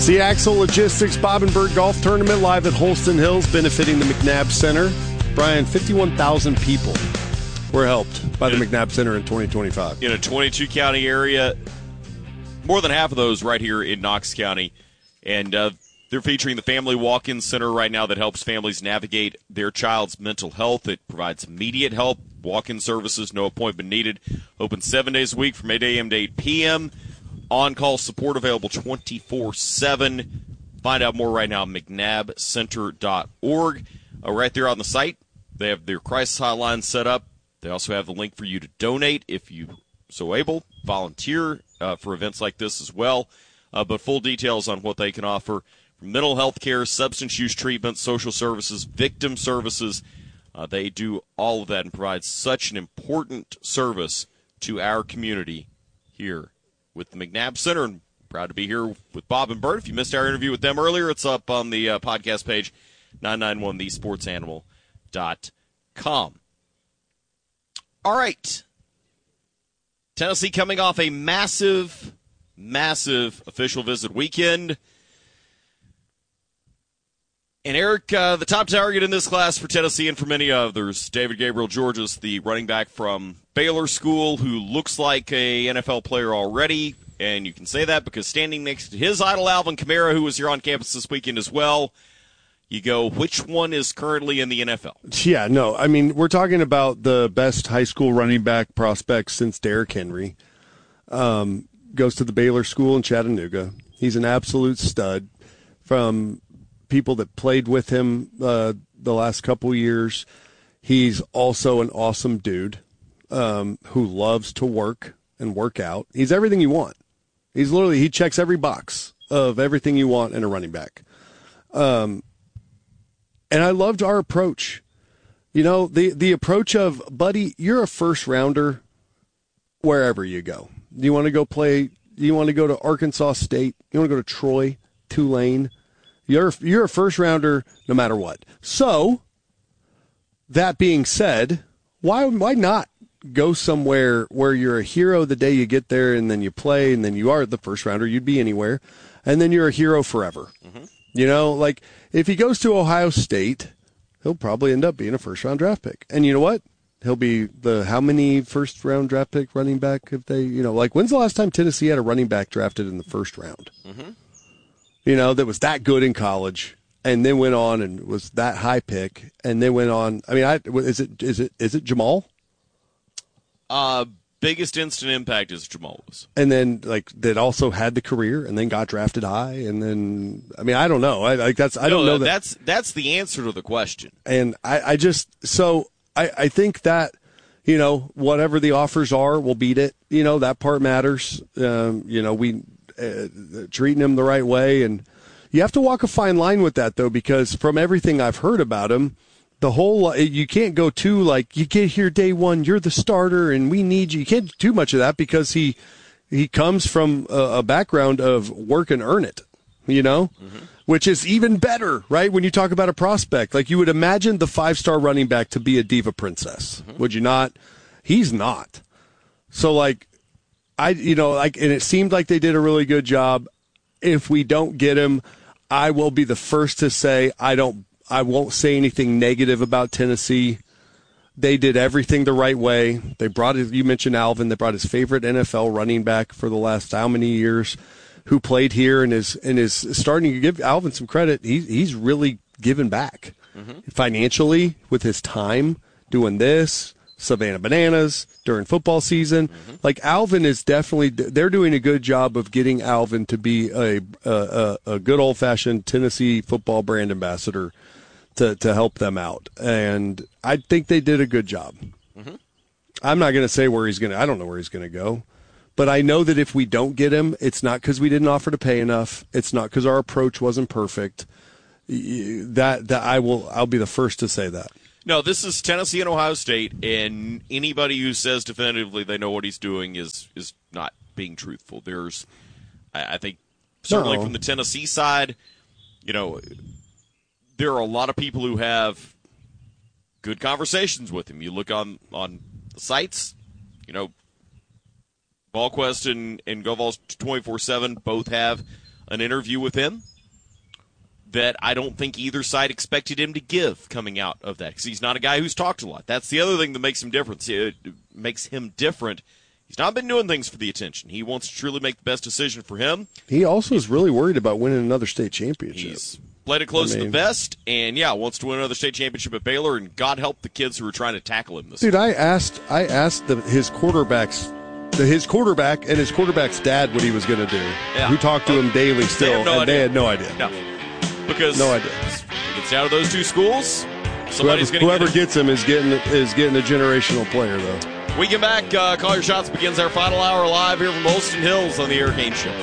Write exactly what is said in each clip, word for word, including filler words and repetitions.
See Axel Logistics Bob and Bird Golf Tournament live at Holston Hills, benefiting the McNabb Center. Brian, fifty-one thousand people were helped by the McNabb Center in twenty twenty-five. In a twenty-two county area, more than half of those right here in Knox County. And uh, they're featuring the Family Walk-In Center right now that helps families navigate their child's mental health. It provides immediate help, walk-in services, no appointment needed. Open seven days a week from eight a.m. to eight p.m. On-call support available twenty-four seven. Find out more right now at mcnabb center dot org. Uh, right there on the site, they have their crisis hotline set up. They also have the link for you to donate if you so able, volunteer uh, for events like this as well. Uh, but full details on what they can offer from mental health care, substance use treatment, social services, victim services. Uh, they do all of that and provide such an important service to our community here with the McNabb Center. And proud to be here with Bob and Bert. If you missed our interview with them earlier, it's up on the uh, podcast page, nine ninety-one the sports animal dot com. All right. Tennessee coming off a massive, massive official visit weekend. And, Eric, uh, the top target in this class for Tennessee and for many others, David Gabriel Georges, the running back from Baylor School, who looks like a N F L player already. And you can say that because standing next to his idol, Alvin Kamara, who was here on campus this weekend as well, you go, which one is currently in the N F L? Yeah, no, I mean, we're talking about the best high school running back prospect since Derrick Henry. Um, goes to the Baylor School in Chattanooga. He's an absolute stud. From people that played with him uh, the last couple years, he's also an awesome dude um, who loves to work and work out. He's everything you want. He's literally, he checks every box of everything you want in a running back. Um, and I loved our approach. You know, the, the approach of, buddy, you're a first rounder wherever you go. You want to go play, you want to go to Arkansas State, you want to go to Troy, Tulane. You're you're a first rounder no matter what. So, that being said, why why not go somewhere where you're a hero the day you get there, and then you play, and then you are the first rounder? You'd be anywhere, and then you're a hero forever. Mm-hmm. You know, like if he goes to Ohio State, he'll probably end up being a first round draft pick. And you know what? He'll be the how many first round draft pick running back if they you know like when's the last time Tennessee had a running back drafted in the first round? Mm-hmm. You know, that was that good in college, and then went on and was that high pick, and then went on. I mean, I, is it is it is it Jamal? Uh, biggest instant impact is Jamal was, and then like that also had the career, and then got drafted high, and then I mean, I don't know. I like that's I don't no, know that. That's that's the answer to the question, and I, I just so I I think that you know whatever the offers are, we'll beat it. You know that part matters. Um, you know we. Uh, treating him the right way, and you have to walk a fine line with that though, because from everything I've heard about him, the whole you can't go too like you get here day one, you're the starter and we need you. You can't do too much of that because he he comes from a, a background of work and earn it, you know, mm-hmm. which is even better, right? When you talk about a prospect, like you would imagine the five star running back to be a diva princess, mm-hmm. would you not? He's not. So like. I, you know, like, and it seemed like they did a really good job. If we don't get him, I will be the first to say I don't, I won't say anything negative about Tennessee. They did everything the right way. They brought his, you mentioned Alvin, they brought his favorite N F L running back for the last how many years, who played here and is, and is starting to give Alvin some credit. He's, he's really given back mm-hmm. financially with his time doing this. Savannah Bananas during football season. Mm-hmm. Like Alvin is definitely, they're doing a good job of getting Alvin to be a a, a good old fashioned Tennessee football brand ambassador to, to help them out. And I think they did a good job. Mm-hmm. I'm not going to say where he's going to, I don't know where he's going to go, but I know that if we don't get him, it's not because we didn't offer to pay enough. It's not because our approach wasn't perfect. That, that I will, I'll be the first to say that. No, this is Tennessee and Ohio State, and anybody who says definitively they know what he's doing is is not being truthful. There's, I, I think, certainly no. from the Tennessee side, you know, there are a lot of people who have good conversations with him. You look on, on the sites, you know, VolQuest and, and GoVols twenty-four seven both have an interview with him that I don't think either side expected him to give coming out of that, because he's not a guy who's talked a lot. That's the other thing that makes him different. It makes him different. He's not been doing things for the attention. He wants to truly make the best decision for him. He also is really worried about winning another state championship. He's played it close I mean, to the vest, and, yeah, wants to win another state championship at Baylor, and God help the kids who are trying to tackle him this Dude, year. I asked I asked the, his quarterbacks, the, his quarterback and his quarterback's dad what he was going to do. Yeah. Who talked to him daily still, they no and idea. they had no idea. No. Because no idea. When it gets out of those two schools, somebody's whoever, going to whoever get gets him is getting is getting a generational player, though. We get back. Uh, Call Your Shots begins our final hour live here from Holston Hills on the Eric Haynes Show.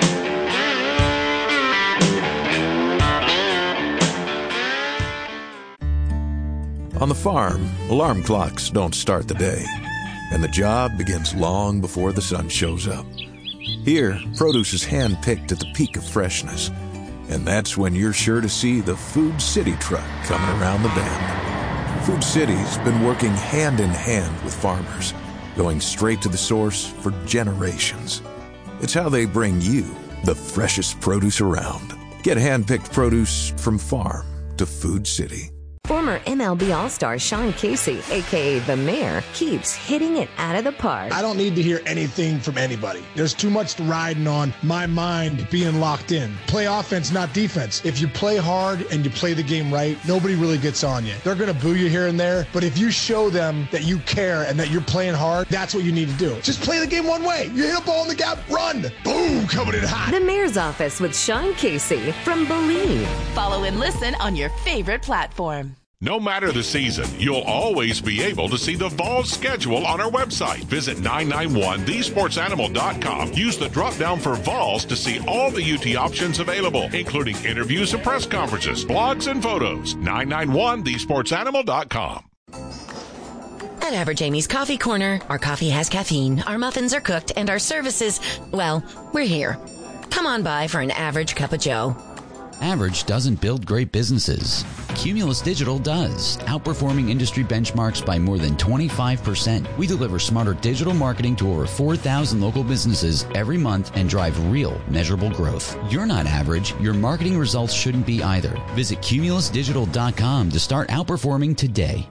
On the farm, alarm clocks don't start the day, and the job begins long before the sun shows up. Here, produce is hand-picked at the peak of freshness, and that's when you're sure to see the Food City truck coming around the bend. Food City's been working hand-in-hand with farmers, going straight to the source for generations. It's how they bring you the freshest produce around. Get hand-picked produce from farm to Food City. Former M L B All-Star Sean Casey, a k a. The Mayor, keeps hitting it out of the park. I don't need to hear anything from anybody. There's too much riding on my mind being locked in. Play offense, not defense. If you play hard and you play the game right, nobody really gets on you. They're going to boo you here and there, but if you show them that you care and that you're playing hard, that's what you need to do. Just play the game one way. You hit a ball in the gap, run. Boom, coming in hot. The Mayor's Office with Sean Casey from Believe. Follow and listen on your favorite platform. No matter the season, you'll always be able to see the Vols schedule on our website. Visit nine nine one the sports animal dot com. Use the drop-down for Vols to see all the U T options available, including interviews and press conferences, blogs, and photos. nine nine one the sports animal dot com. At Average Amy's Coffee Corner, our coffee has caffeine, our muffins are cooked, and our services, well, we're here. Come on by for an average cup of joe. Average doesn't build great businesses. Cumulus Digital does, outperforming industry benchmarks by more than twenty-five percent. We deliver smarter digital marketing to over four thousand local businesses every month and drive real, measurable growth. You're not average. Your marketing results shouldn't be either. Visit cumulus digital dot com to start outperforming today.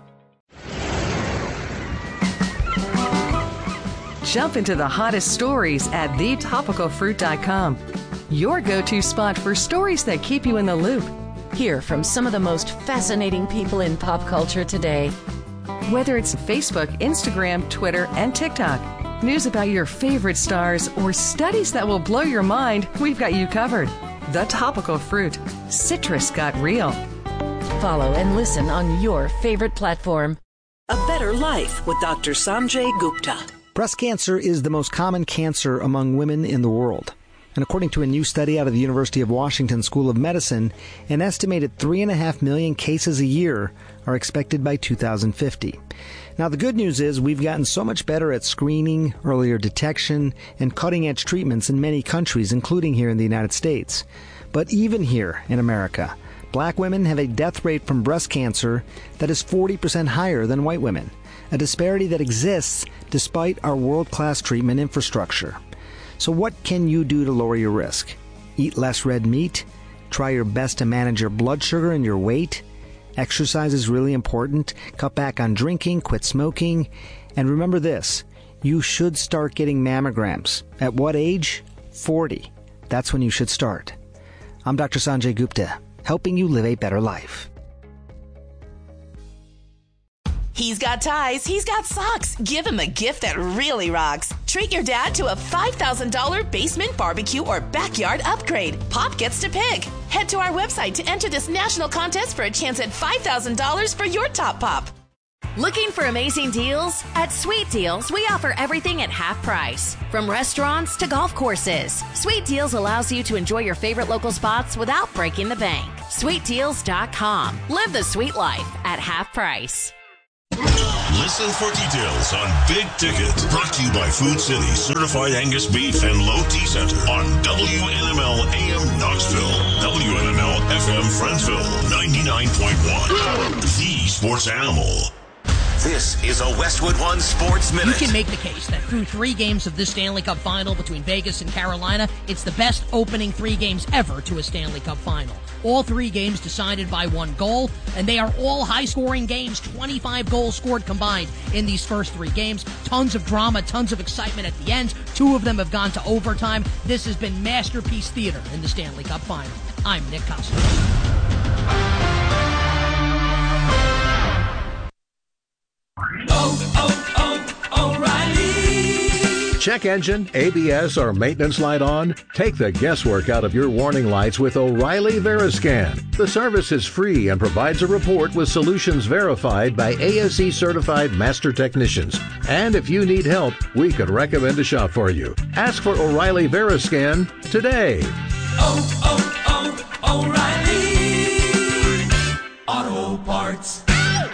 Jump into the hottest stories at the topical fruit dot com. Your go-to spot for stories that keep you in the loop. Hear from some of the most fascinating people in pop culture today. Whether it's Facebook, Instagram, Twitter, and TikTok, news about your favorite stars, or studies that will blow your mind, we've got you covered. The Topical Fruit. Citrus got real. Follow and listen on your favorite platform. A Better Life with Doctor Sanjay Gupta. Breast cancer is the most common cancer among women in the world. And according to a new study out of the University of Washington School of Medicine, an estimated three and a half million cases a year are expected by two thousand fifty. Now, the good news is we've gotten so much better at screening, earlier detection, and cutting-edge treatments in many countries, including here in the United States. But even here in America, black women have a death rate from breast cancer that is forty percent higher than white women, a disparity that exists despite our world-class treatment infrastructure. So what can you do to lower your risk? Eat less red meat? Try your best to manage your blood sugar and your weight? Exercise is really important. Cut back on drinking, quit smoking. And remember this, you should start getting mammograms. At what age? forty. That's when you should start. I'm Doctor Sanjay Gupta, helping you live a better life. He's got ties, he's got socks. Give him a gift that really rocks. Treat your dad to a five thousand dollars basement barbecue or backyard upgrade. Pop gets to pick. Head to our website to enter this national contest for a chance at five thousand dollars for your top pop. Looking for amazing deals? At Sweet Deals, we offer everything at half price. From restaurants to golf courses, Sweet Deals allows you to enjoy your favorite local spots without breaking the bank. sweet deals dot com. Live the sweet life at half price. Listen for details on Big Ticket. Brought to you by Food City, Certified Angus Beef and Low T Center on W N M L A M Knoxville, W N M L F M Friendsville, ninety-nine point one. The Sports Animal. This is a Westwood One Sports Minute. You can make the case that through three games of this Stanley Cup final between Vegas and Carolina, it's the best opening three games ever to a Stanley Cup final. All three games decided by one goal, and they are all high-scoring games, twenty-five goals scored combined in these first three games. Tons of drama, tons of excitement at the end. Two of them have gone to overtime. This has been masterpiece theater in the Stanley Cup final. I'm Nick Kostos. Oh, oh, oh, O'Reilly. Check engine, A B S, or maintenance light on? Take the guesswork out of your warning lights with O'Reilly Veriscan. The service is free and provides a report with solutions verified by A S E certified master technicians. And if you need help, we could recommend a shop for you. Ask for O'Reilly Veriscan today. Oh, oh, oh, O'Reilly Auto Parts.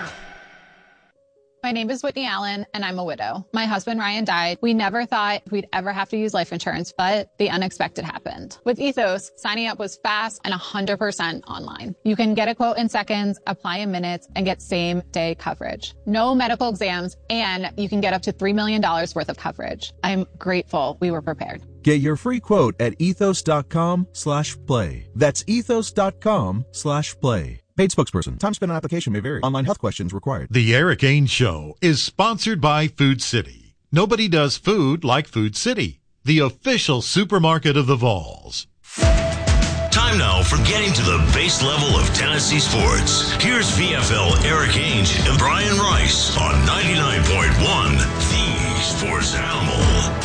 My name is Whitney Allen, and I'm a widow. My husband, Ryan, died. We never thought we'd ever have to use life insurance, but the unexpected happened. With Ethos, signing up was fast and one hundred percent online. You can get a quote in seconds, apply in minutes, and get same-day coverage. No medical exams, and you can get up to three million dollars worth of coverage. I'm grateful we were prepared. Get your free quote at ethos.com slash play. That's ethos.com slash play. Paid spokesperson. Time spent on application may vary. Online health questions required. The Eric Ainge Show is sponsored by Food City. Nobody does food like Food City, the official supermarket of the Vols. Time now for getting to the base level of Tennessee sports. Here's V F L Eric Ainge and Brian Rice on ninety-nine point one, the Sports Animal.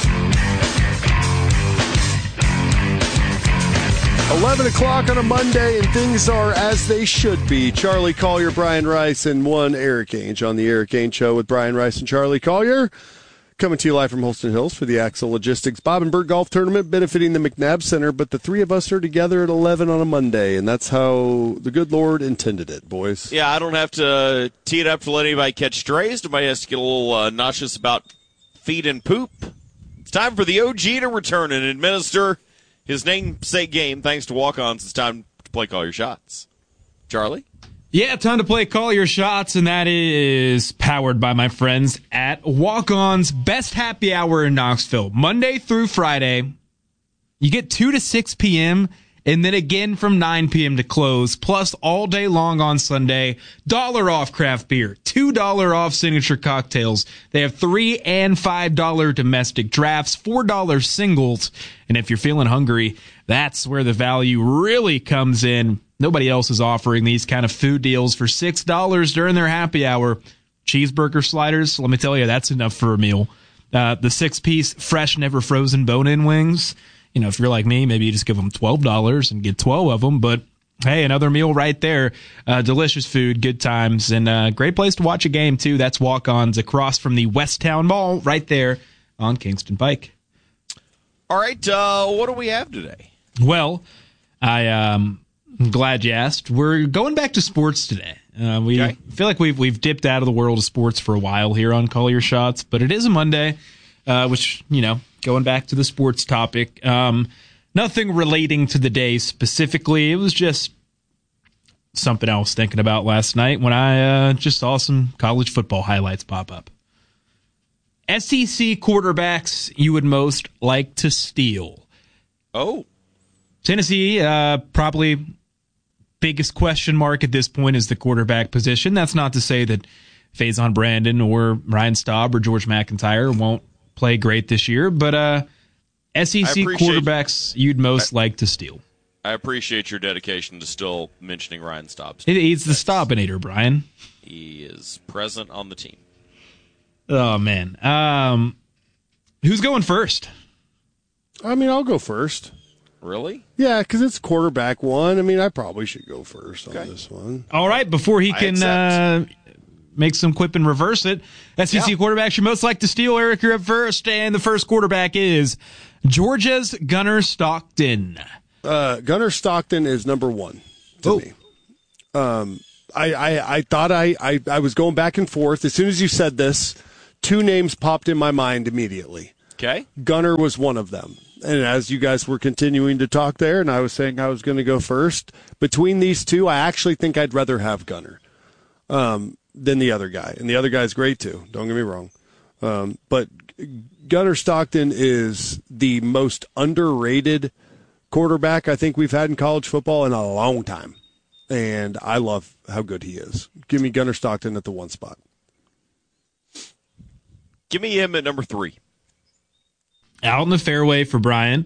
eleven o'clock on a Monday, and things are as they should be. Charlie Collier, Brian Rice, and one Eric Ainge on the Eric Ainge Show with Brian Rice and Charlie Collier. Coming to you live from Holston Hills for the Axel Logistics Bob and Bert Golf Tournament benefiting the McNabb Center. But the three of us are together at eleven on a Monday, and that's how the good Lord intended it, boys. Yeah, I don't have to tee it up to let anybody catch strays. Nobody has to get a little uh, nauseous about feed and poop. It's time for the O G to return and administer his namesake game. Thanks to walk-ons, it's time to play Call Your Shots. Charlie? Yeah, time to play Call Your Shots, and that is powered by my friends at Walk-On's Best Happy Hour in Knoxville. Monday through Friday, you get two to six p.m., and then again from nine p.m. to close, plus all day long on Sunday, dollar off craft beer, two dollars off signature cocktails. They have three dollars and five dollars domestic drafts, four dollars singles, and if you're feeling hungry, that's where the value really comes in. Nobody else is offering these kind of food deals for six dollars during their happy hour. Cheeseburger sliders, let me tell you, that's enough for a meal. Uh, the six-piece fresh, never frozen bone-in wings. You know, if you're like me, maybe you just give them twelve dollars and get twelve of them. But, hey, another meal right there. Uh, delicious food, good times, and a uh, great place to watch a game, too. That's Walk-Ons across from the Westtown Mall right there on Kingston Pike. All right, uh, what do we have today? Well, I, um, I'm glad you asked. We're going back to sports today. Uh, we okay. feel like we've we've dipped out of the world of sports for a while here on Call Your Shots, but it is a Monday, uh, which, you know, going back to the sports topic, um, nothing relating to the day specifically. It was just something I was thinking about last night when I uh, just saw some college football highlights pop up. S E C quarterbacks you would most like to steal. Oh. Tennessee, uh, probably biggest question mark at this point is the quarterback position. That's not to say that Faison Brandon or Ryan Staub or George McIntyre won't play great this year, but uh, S E C quarterbacks you'd most I, like to steal. I appreciate your dedication to still mentioning Ryan Staub. He's the Staubinator, Brian. He is present on the team. Oh, man. Um, who's going first? I mean, I'll go first. Really? Yeah, because it's quarterback one. I mean, I probably should go first okay. on this one. All right, before he can uh, make some quip and reverse it, S E C yeah. quarterbacks you most like to steal. Eric, you're up first, and the first quarterback is Georgia's Gunnar Stockton. Uh, Gunnar Stockton is number one to oh. me. Um, I, I, I thought I, I, I was going back and forth. As soon as you said this, two names popped in my mind immediately. Okay. Gunnar was one of them. And as you guys were continuing to talk there, and I was saying I was going to go first, between these two, I actually think I'd rather have Gunnar. Um, than the other guy, and the other guy's great too. Don't get me wrong, um, but Gunnar Stockton is the most underrated quarterback I think we've had in college football in a long time, and I love how good he is. Give me Gunnar Stockton at the one spot. Give me him at number three. Out in the fairway for Brian.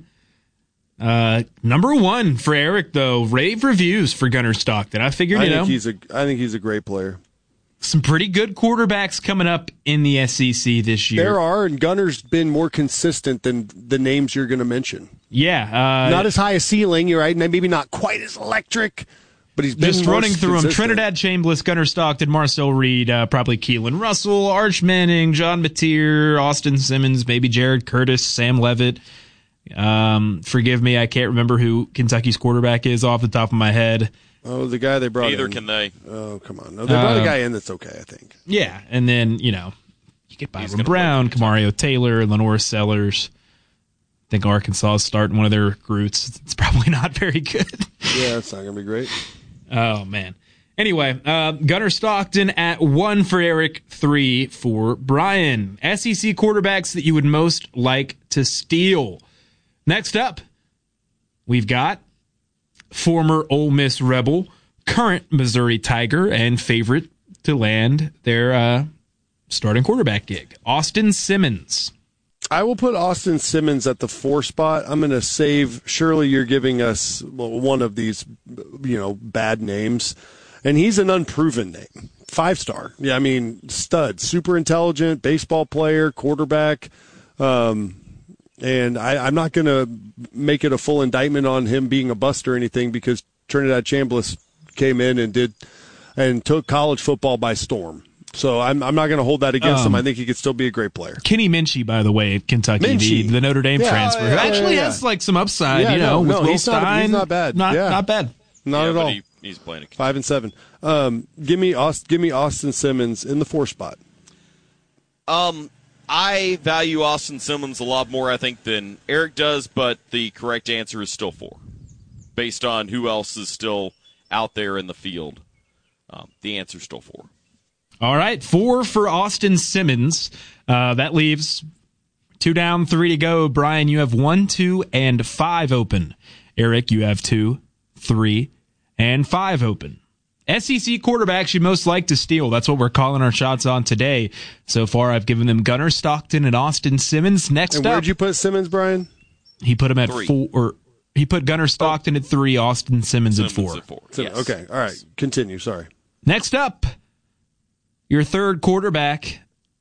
Uh, number one for Eric, though. Rave reviews for Gunnar Stockton. I figured, I you think know, he's a. I think he's a great player. Some pretty good quarterbacks coming up in the S E C this year. There are, and Gunnar's been more consistent than the names you're going to mention. Yeah, uh, not as high a ceiling. You're right, and maybe not quite as electric, but he's been just more running through them. consistent. Trinidad Chambliss, Gunnar Stockton, Marcel Reed, uh, probably Keelan Russell, Arch Manning, John Mateer, Austin Simmons, maybe Jared Curtis, Sam Levitt. Um, forgive me, I can't remember who Kentucky's quarterback is off the top of my head. Oh, the guy they brought Neither in. can they. Oh, come on. No, they brought Uh, a guy in that's okay, I think. Yeah, and then, you know, you get Byron Brown, Kamario Taylor, Lenore Sellers. I think Arkansas is starting one of their recruits. It's probably not very good. Yeah, it's not going to be great. Oh, man. Anyway, uh, Gunnar Stockton at one for Eric, three for Brian. S E C quarterbacks that you would most like to steal. Next up, we've got former Ole Miss Rebel, current Missouri Tiger, and favorite to land their uh, starting quarterback gig, Austin Simmons. I will put Austin Simmons at the four spot. I'm going to save. Surely you're giving us one of these, you know, bad names, and he's an unproven name. Five star. Yeah, I mean, stud, super intelligent, baseball player, quarterback. Um, and I, I'm not going to make it a full indictment on him being a bust or anything, because Trinidad Chambliss came in and did and took college football by storm. So I'm I'm not going to hold that against Um, him. I think he could still be a great player. Kenny Minchie, by the way, at Kentucky, the, Minchie. the Notre Dame Yeah, transfer, yeah, who yeah, actually yeah, yeah. has like some upside, Yeah, you know, no, with no, Will he's not- Stein. he's not bad. Not, Yeah. not bad. Not Yeah, at but all. he- he's playing a Five and seven. Um, give me Aust- give me Austin Simmons in the four spot. Um, I value Austin Simmons a lot more, I think, than Eric does, but the correct answer is still four, based on who else is still out there in the field. Um, the answer is still four. All right, four for Austin Simmons. Uh, that leaves two down, three to go. Brian, you have one, two, and five open. Eric, you have two, three, and five open. S E C quarterbacks you most like to steal. That's what we're calling our shots on today. So far, I've given them Gunnar Stockton and Austin Simmons. Next And up, where'd you put Simmons, Brian? he put him at Three. four. Or he put Gunnar Stockton at three, Austin Simmons, at Simmons four. at four. Simmons. Yes. Okay, all right. Continue. Sorry. Next up, your third quarterback,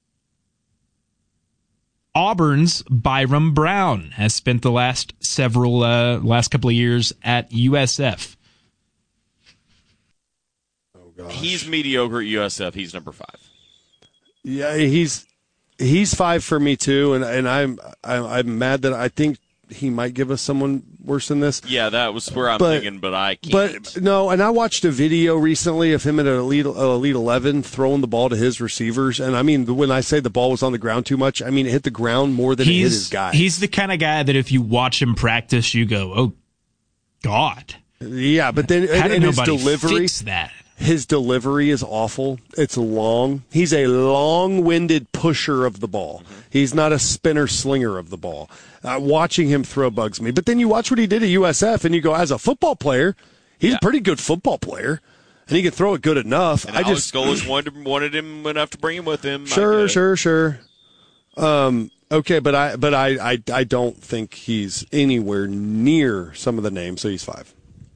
Auburn's Byram Brown, has spent the last several uh, last couple of years at U S F. He's mediocre at U S F. He's number five. Yeah, he's he's five for me too, and and I'm I'm, I'm mad that I think he might give us someone worse than this. Yeah, that was where I'm But- thinking, but I can't. But no, and I watched a video recently of him at an elite, uh, elite eleven throwing the ball to his receivers, and I mean, when I say the ball was on the ground too much, I mean it hit the ground more than it hit his guy. He's the kind of guy that if you watch him practice, you go, "Oh, God!" Yeah, but then How and, did and his nobody delivery, fix that? his delivery is awful. It's long. He's a long-winded pusher of the ball. He's not a spinner slinger of the ball. Uh, watching him throw bugs me. But then you watch what he did at U S F, and you go, as a football player, he's Yeah. a pretty good football player, and he can throw it good enough. And I Alex just Golis wanted, wanted him enough to bring him with him. I sure, get it. sure, sure. Um, okay, but I, but I, I, I don't think he's anywhere near some of the names, so he's five.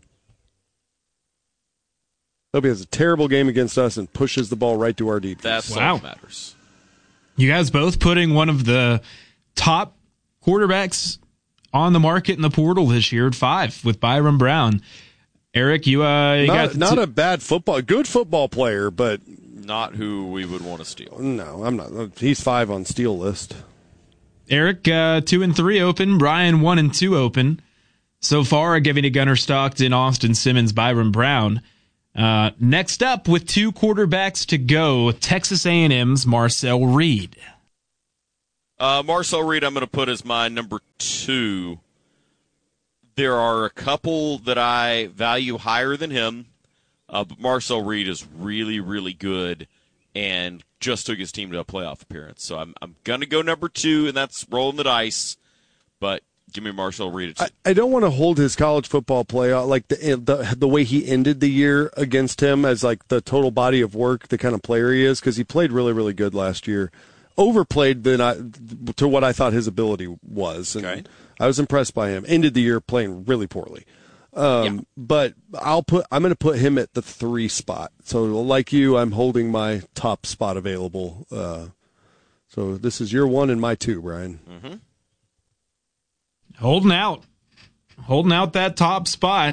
Hope he has a terrible game against us and pushes the ball right to our defense. That's Wow. all that matters. You guys both putting one of the top quarterbacks on the market in the portal this year at five with Byram Brown. Eric, you, uh, you not got the not t- a bad football, good football player, but Not who we would want to steal. no, I'm not. He's five on steal list. Eric, uh, two and three open. Brian, one and two open. So far, giving to Gunnar Stockton, Austin Simmons, Byram Brown. Uh, next up, with two quarterbacks to go, Texas A and M's Marcel Reed. Uh, Marcel Reed, I'm going to put as my number two. There are a couple that I value higher than him, uh, but Marcel Reed is really, really good and just took his team to a playoff appearance. So I'm I'm going to go number two, and that's rolling the dice. But give me Marcel Reed. I, I don't want to hold his college football playoff, like the, the the way he ended the year against him as like the total body of work, the kind of player he is, because he played really, really good last year. Overplayed than I, to what I thought his ability was. And okay. I was impressed by him. Ended the year playing really poorly. Um, yeah. But I'll put I'm going to put him at the three spot. So like you, I'm holding my top spot available. Uh, so this is your one and my two, Brian. Mm-hmm. Holding out. Holding out that top spot.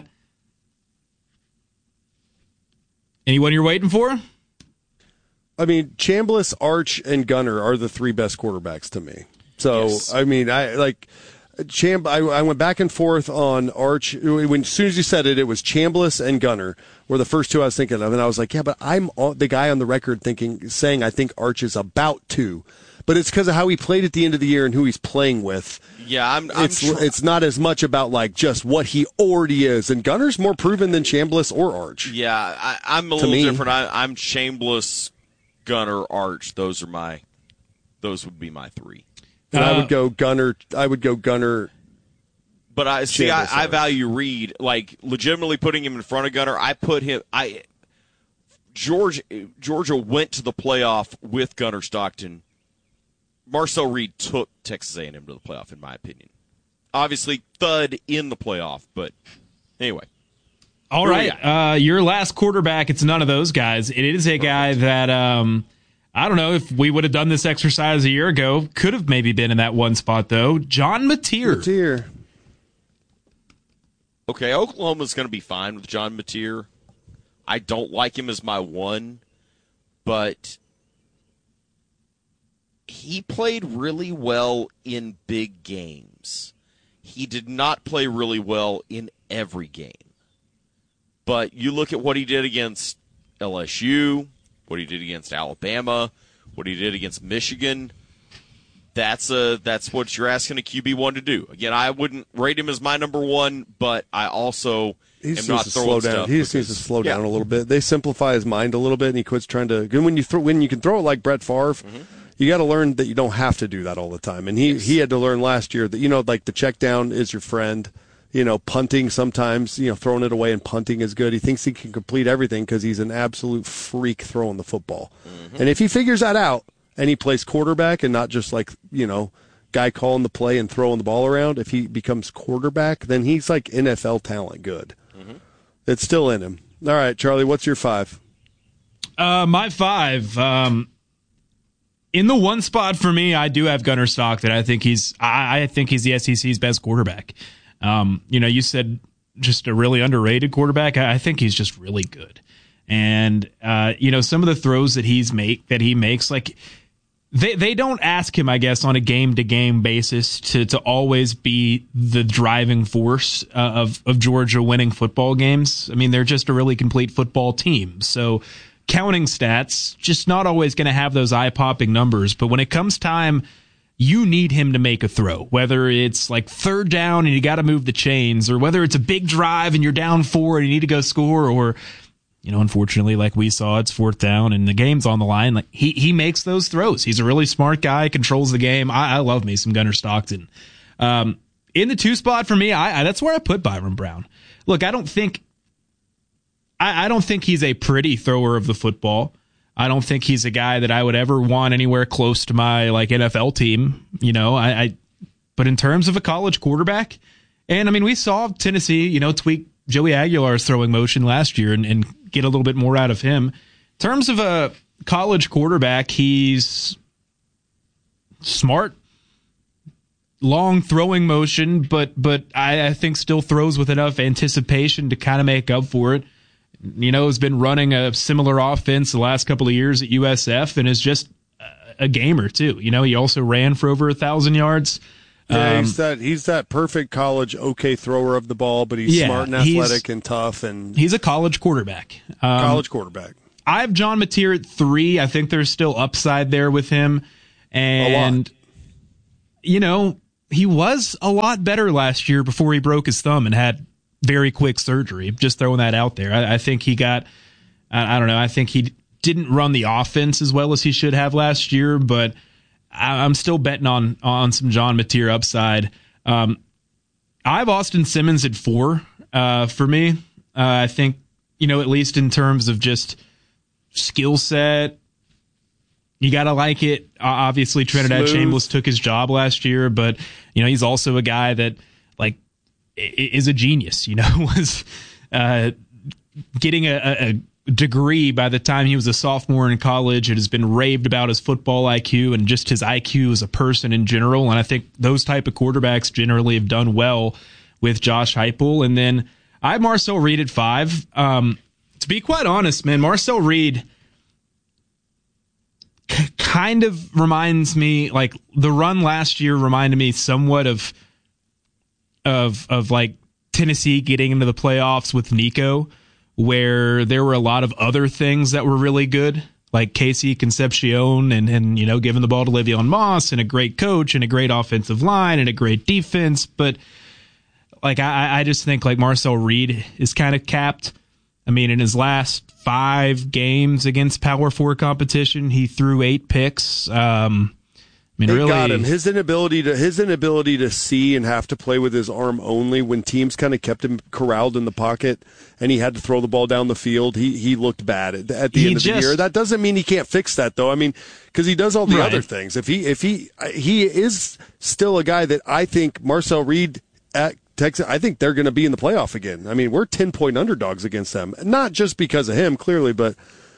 Anyone you're waiting for? I mean, Chambliss, Arch, and Gunner are the three best quarterbacks to me. So, yes. I mean, I like Cham. I, I went back and forth on Arch. When as soon as you said it, it was Chambliss and Gunner were the first two I was thinking of, and I was like, yeah, but I'm the guy on the record thinking, saying I think Arch is about two, but it's because of how he played at the end of the year and who he's playing with. Yeah, I'm. I'm it's tr- it's not as much about like just what he already is, and Gunner's more proven than Chambliss or Arch. Yeah, I, I'm a little me. different. I, I'm Chambliss, Gunner, Arch. Those are my. Those would be my three. And uh, I would go Gunner. I would go Gunner. But I see. I, I value Reed. Like legitimately putting him in front of Gunner. I put him. I. Georgia Georgia went to the playoff with Gunner Stockton. Marcel Reed took Texas A and M to the playoff, in my opinion. Obviously, thud in the playoff, but anyway. All right, uh, your last quarterback, it's none of those guys. It is a guy that, um, I don't know, if we would have done this exercise a year ago, could have maybe been in that one spot, though. John Mateer. Mateer. Okay, Oklahoma's going to be fine with John Mateer. I don't like him as my one, but he played really well in big games. He did not play really well in every game. But you look at what he did against L S U, what he did against Alabama, what he did against Michigan. That's a that's what you're asking a Q B one to do. Again, I wouldn't rate him as my number one, but I also he am not to throwing slow down. stuff. He just because, needs to slow yeah. down a little bit. They simplify his mind a little bit, and he quits trying to. When you throw, when you can throw it like Brett Favre. Mm-hmm. You got to learn that you don't have to do that all the time. And he, yes. he had to learn last year that, you know, like the check down is your friend. You know, punting sometimes, you know, throwing it away and punting is good. He thinks he can complete everything because he's an absolute freak throwing the football. Mm-hmm. And if he figures that out and he plays quarterback and not just like, you know, guy calling the play and throwing the ball around, if he becomes quarterback, then he's like N F L talent good. Mm-hmm. It's still in him. All right, Charlie, what's your five? Uh, my five, um, in the one spot for me, I do have Gunner Stockton. I think he's I, I think he's the S E C's best quarterback. Um, you know, you said just a really underrated quarterback. I, I think he's just really good. And uh, you know, some of the throws that he's make that he makes, like they they don't ask him, I guess, on a game to game basis to to always be the driving force uh, of of Georgia winning football games. I mean, they're just a really complete football team. So counting stats, just not always going to have those eye-popping numbers. But when it comes time, you need him to make a throw, whether it's like third down and you got to move the chains, or whether it's a big drive and you're down four and you need to go score, or, you know, unfortunately, like we saw, it's fourth down and the game's on the line. Like he he makes those throws. He's a really smart guy, controls the game. I, I love me some Gunner Stockton. Um, in the two spot for me, I, I that's where I put Byron Brown. Look, I don't think I, I don't think he's a pretty thrower of the football. I don't think he's a guy that I would ever want anywhere close to my like N F L team. You know, I, I but in terms of a college quarterback, and I mean, we saw Tennessee, you know, tweak Joey Aguilar's throwing motion last year and, and get a little bit more out of him. In terms of a college quarterback, he's smart, long throwing motion, but but I, I think still throws with enough anticipation to kind of make up for it. You know, has been running a similar offense the last couple of years at U S F and is just a gamer too. You know, he also ran for over a thousand yards. Yeah, um, he's that he's that perfect college okay thrower of the ball, but he's yeah, smart and athletic and tough, and he's a college quarterback. Um, college quarterback. I have John Mateer at three. I think there's still upside there with him, and you know, he was a lot better last year before he broke his thumb and had very quick surgery. Just throwing that out there. I, I think he got, I, I don't know, I think he didn't run the offense as well as he should have last year, but I, I'm still betting on on some John Mateer upside. Um, I have Austin Simmons at four uh, for me. Uh, I think, you know, at least in terms of just skill set, you got to like it. Uh, obviously, Trinidad Smooth. Chambliss took his job last year, but, you know, he's also a guy that, like, is a genius, you know, was uh, getting a, a degree by the time he was a sophomore in college. It has been raved about his football I Q and just his I Q as a person in general. And I think those type of quarterbacks generally have done well with Josh Heupel. And then I have Marcel Reed at five. Um, to be quite honest, man, Marcel Reed c- kind of reminds me, like the run last year reminded me somewhat of, of, of like Tennessee getting into the playoffs with Nico, where there were a lot of other things that were really good, like Casey Concepcion and, and you know, giving the ball to Le'Veon Moss and a great coach and a great offensive line and a great defense. But like, I, I just think like Marcel Reed is kind of capped. I mean, in his last five games against Power Four competition, he threw eight picks. Um, I mean, it really got him. His inability to his inability to see and have to play with his arm only when teams kind of kept him corralled in the pocket and he had to throw the ball down the field. He he looked bad at, at the He end of just- the year. That doesn't mean he can't fix that though. I mean, because he does all the Right. other things. If he if he he is still a guy that I think Marcel Reed at Texas, I think they're going to be in the playoff again. I mean, we're ten point underdogs against them, not just because of him clearly, but.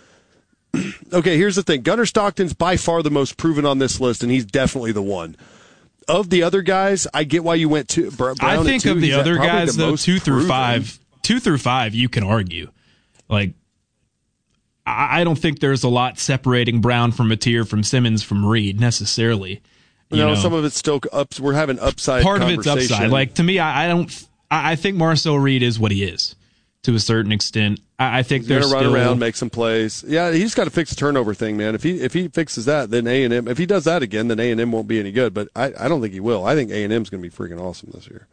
Okay, here's the thing. Gunnar Stockton's by far the most proven on this list, and he's definitely the one. Of the other guys, I get why you went to Brown I at think two. of the He's other probably guys, the though, most two through proven. five, two through five, you can argue. Like, I I don't think there's a lot separating Brown from Mateer, from Simmons, from Reed necessarily. You No, know, some of it's still ups. We're having upside. part of it's conversation. upside. Like to me, I, I don't. I I think Marcel Reed is what he is to a certain extent. I, I think He's going there's to run still, around, make some plays. Yeah, he's got to fix the turnover thing, man. If he if he fixes that, then A and M. If he does that again, then A and M won't be any good. But I, I don't think he will. I think A and M's going to be freaking awesome this year.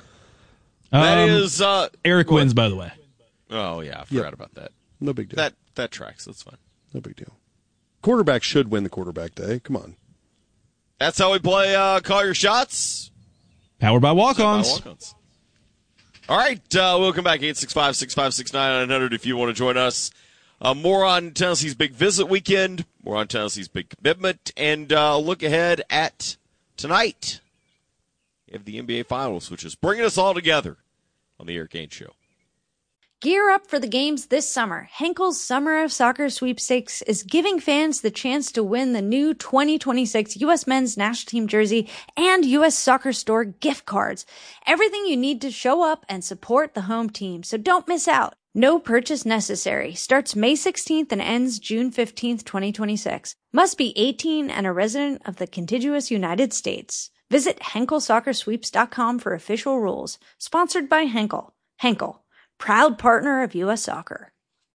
That Um, is uh, Eric wins, by the way. Oh yeah, I forgot about that. No big deal. That that tracks. That's fine. No big deal. Quarterback should win the quarterback day. Come on. That's how we play. Uh, call your shots. Powered by walk-ons. Walk-ons. All right, uh, we'll come back, eight six five, six five six, nine nine hundred if you want to join us. Uh, more on Tennessee's big visit weekend, more on Tennessee's big commitment, and uh, look ahead at tonight. We have the N B A Finals, which is bringing us all together on the Eric Gaines Show. Gear up for the games this summer. Henkel's Summer of Soccer Sweepstakes is giving fans the chance to win the new twenty twenty-six U S Men's National Team jersey and U S Soccer Store gift cards. Everything you need to show up and support the home team, so don't miss out. No purchase necessary. Starts May sixteenth and ends June fifteenth, twenty twenty-six. Must be eighteen and a resident of the contiguous United States. Visit Henkel Soccer Sweeps dot com for official rules. Sponsored by Henkel. Henkel, proud partner of U S Soccer.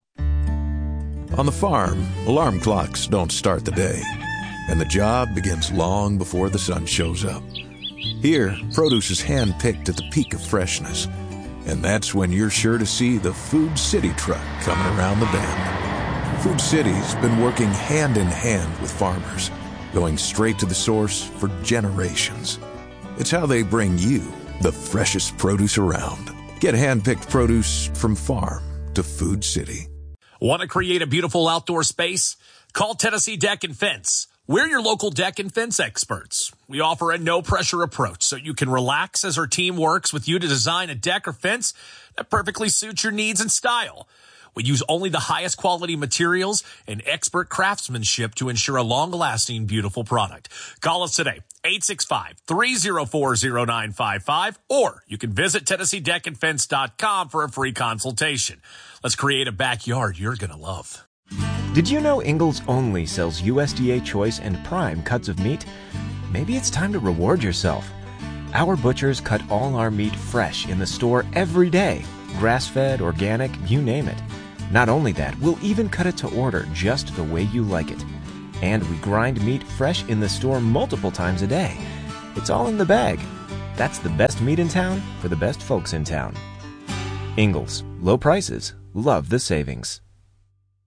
On the farm, alarm clocks don't start the day, and the job begins long before the sun shows up. Here, produce is hand-picked at the peak of freshness, and that's when you're sure to see the Food City truck coming around the bend. Food City's been working hand-in-hand with farmers, going straight to the source for generations. It's how they bring you the freshest produce around. Get hand-picked produce from farm to Food City. Want to create a beautiful outdoor space? Call Tennessee Deck and Fence. We're your local deck and fence experts. We offer a no-pressure approach so you can relax as our team works with you to design a deck or fence that perfectly suits your needs and style. We use only the highest quality materials and expert craftsmanship to ensure a long-lasting, beautiful product. Call us today, eight six five, three oh four, oh nine five five, or you can visit Tennessee Deck and Fence dot com for a free consultation. Let's create a backyard you're going to love. Did you know Ingalls only sells U S D A Choice and Prime cuts of meat? Maybe it's time to reward yourself. Our butchers cut all our meat fresh in the store every day. Grass-fed, organic, you name it. Not only that, we'll even cut it to order just the way you like it. And we grind meat fresh in the store multiple times a day. It's all in the bag. That's the best meat in town for the best folks in town. Ingalls. Low prices. Love the savings.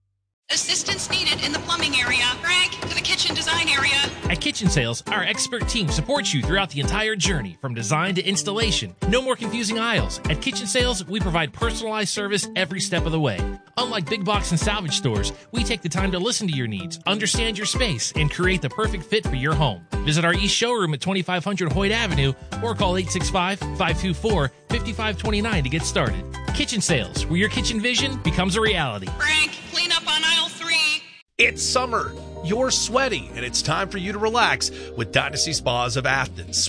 Assistance needed in the plumbing area. Frank, to the kitchen design area. At Kitchen Sales, our expert team supports you throughout the entire journey, from design to installation. No more confusing aisles. At Kitchen Sales, we provide personalized service every step of the way. Unlike big box and salvage stores, we take the time to listen to your needs, understand your space, and create the perfect fit for your home. Visit our East showroom at twenty-five hundred Hoyt Avenue or call eight six five, five two four, five five two nine to get started. Kitchen Sales, where your kitchen vision becomes a reality. Frank, clean up on aisle three. It's summer. You're sweaty, and it's time for you to relax with Dynasty Spas of Athens.